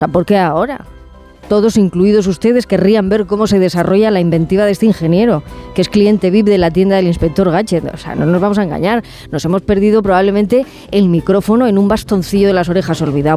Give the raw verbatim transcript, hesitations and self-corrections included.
¿Por qué ahora? Todos, incluidos ustedes, querrían ver cómo se desarrolla la inventiva de este ingeniero, que es cliente V I P de la tienda del inspector Gadget. O sea, no nos vamos a engañar. Nos hemos perdido probablemente el micrófono en un bastoncillo de las orejas olvidado.